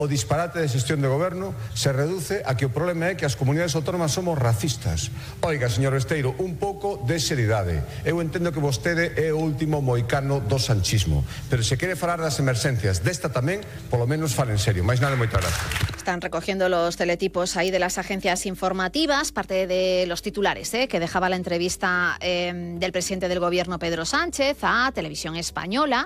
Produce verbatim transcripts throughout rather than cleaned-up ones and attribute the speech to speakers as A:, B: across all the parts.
A: O disparate de xestión de goberno se reduce a que o problema é que as comunidades autónomas somos racistas. Oiga, señor Besteiro, un pouco de seriedade. Eu entendo que vostede é o último moicano do sanchismo, pero se quere falar das emerxencias desta tamén, polo menos fale en serio. Mais nada, moitas gracias.
B: Están recogiendo los teletipos ahí de las agencias informativas, parte de los titulares ¿eh? que dejaba la entrevista eh, del presidente del gobierno, Pedro Sánchez, a Televisión Española.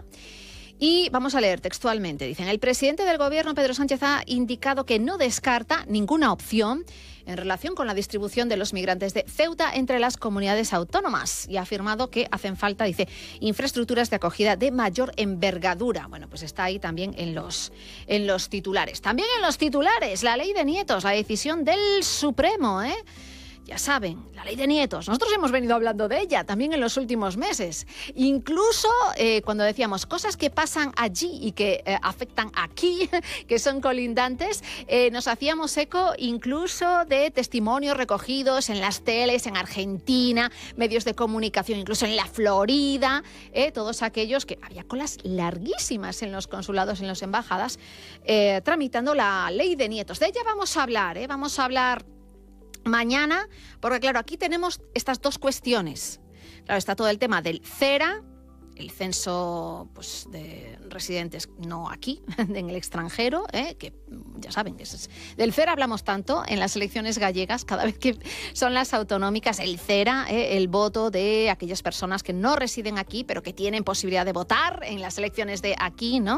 B: Y vamos a leer textualmente. Dicen, el presidente del gobierno, Pedro Sánchez, ha indicado que no descarta ninguna opción en relación con la distribución de los migrantes de Ceuta entre las comunidades autónomas y ha afirmado que hacen falta, dice, infraestructuras de acogida de mayor envergadura. Bueno, pues está ahí también en los, en los titulares. También en los titulares, la ley de nietos, la decisión del Supremo, ¿eh? Ya saben, la ley de nietos. Nosotros hemos venido hablando de ella también en los últimos meses. Incluso eh, cuando decíamos cosas que pasan allí y que eh, afectan aquí, que son colindantes, eh, nos hacíamos eco incluso de testimonios recogidos en las teles, en Argentina, medios de comunicación, incluso en la Florida, eh, todos aquellos que había colas larguísimas en los consulados, en las embajadas, eh, tramitando la ley de nietos. De ella vamos a hablar, eh, vamos a hablar mañana, porque claro, aquí tenemos estas dos cuestiones. Claro, está todo el tema del CERA, el censo pues, de residentes no aquí, en el extranjero, ¿eh? que ya saben que es, del CERA hablamos tanto en las elecciones gallegas, cada vez que son las autonómicas, el CERA, ¿eh? el voto de aquellas personas que no residen aquí, pero que tienen posibilidad de votar en las elecciones de aquí, ¿no?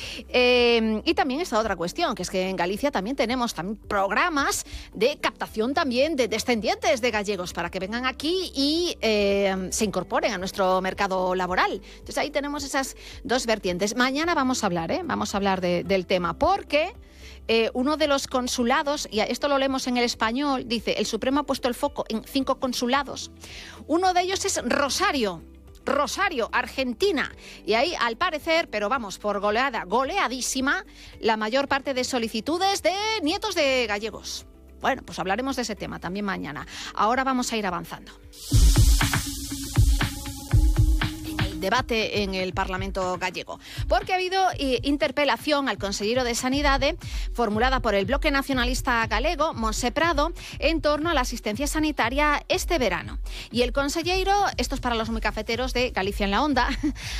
B: Eh, y también esta otra cuestión, que es que en Galicia también tenemos también programas de captación también de descendientes de gallegos para que vengan aquí y eh, se incorporen a nuestro mercado laboral. Entonces ahí tenemos esas dos vertientes. Mañana vamos a hablar, ¿eh? Vamos a hablar de, del tema, porque eh, uno de los consulados, y esto lo leemos en El Español, dice, el Supremo ha puesto el foco en cinco consulados. Uno de ellos es Rosario. Rosario, Argentina. Y ahí, al parecer, pero vamos, por goleada, goleadísima, la mayor parte de solicitudes de nietos de gallegos. Bueno, pues hablaremos de ese tema también mañana. Ahora vamos a ir avanzando. Debate en el Parlamento gallego, porque ha habido eh, interpelación al consellero de Sanidade formulada por el Bloque Nacionalista Galego, Monse Prado, en torno a la asistencia sanitaria este verano. Y el consellero, esto es para los muy cafeteros de Galicia en la Onda,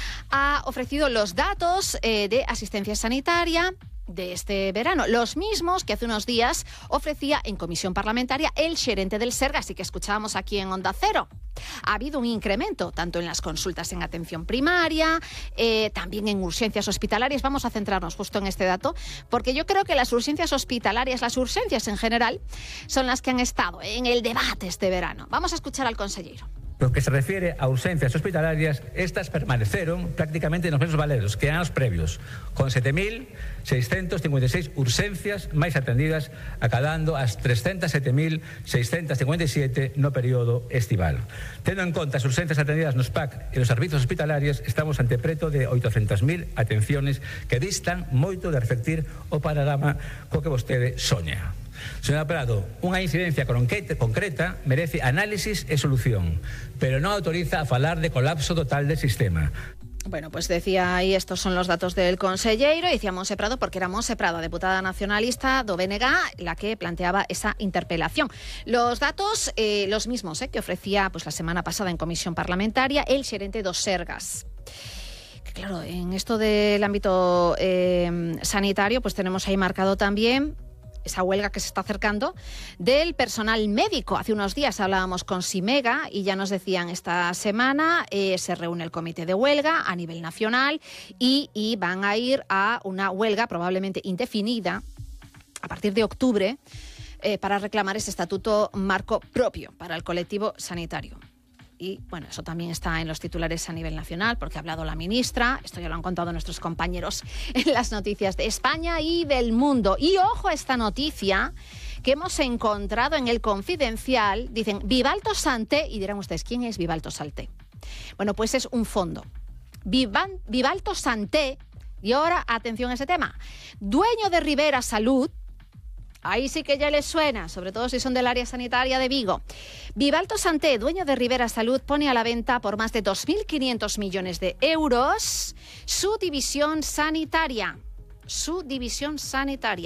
B: ha ofrecido los datos eh, de asistencia sanitaria de este verano, los mismos que hace unos días ofrecía en comisión parlamentaria el xerente del Sergas, así que escuchábamos aquí en Onda Cero. Ha habido un incremento tanto en las consultas en atención primaria, eh, también en urgencias hospitalarias. Vamos a centrarnos justo en este dato, porque yo creo que las urgencias hospitalarias, las urgencias en general, son las que han estado en el debate este verano. Vamos a escuchar al consellero.
C: Lo que se refiere a urgencias hospitalarias, estas permaneceron prácticamente nos mesmos valeros que anos previos, con sete mil seiscentas cincuenta e seis urgencias máis atendidas, acadando as trescentas e sete mil seiscentas cincuenta e sete no período estival. Tendo en conta as urgencias atendidas nos P A C e nos servizos hospitalarios, estamos ante preto de oitocentas mil atenciones que distan moito de reflectir o panorama co que vostede soña. Señora Prado, unha incidencia concreta merece análisis e solución, pero non autoriza a falar de colapso total del sistema.
B: Bueno, pues decía ahí, estos son los datos del consellero, y decía Monse Prado porque era Monse Prado, diputada nacionalista do B N G, la que planteaba esa interpelación. Los datos, eh, los mismos eh, que ofrecía pues la semana pasada en comisión parlamentaria el xerente do Sergas. Que claro, en esto del ámbito eh, sanitario, pues tenemos ahí marcado también esa huelga que se está acercando del personal médico. Hace unos días hablábamos con Simega y ya nos decían esta semana eh, se reúne el comité de huelga a nivel nacional y, y van a ir a una huelga probablemente indefinida a partir de octubre eh, para reclamar ese estatuto marco propio para el colectivo sanitario. Y bueno, eso también está en los titulares a nivel nacional, porque ha hablado la ministra, esto ya lo han contado nuestros compañeros en las noticias de España y del mundo. Y ojo a esta noticia que hemos encontrado en el Confidencial, dicen Vivalto Santé, y dirán ustedes, ¿quién es Vivalto Santé? Bueno, pues es un fondo. Vivan, Vivalto Santé, y ahora atención a ese tema, dueño de Rivera Salud. Ahí sí que ya les suena, sobre todo si son del área sanitaria de Vigo. Vivalto Santé, dueño de Rivera Salud, pone a la venta por más de dos mil quinientos millones de euros su división sanitaria. Su división sanitaria.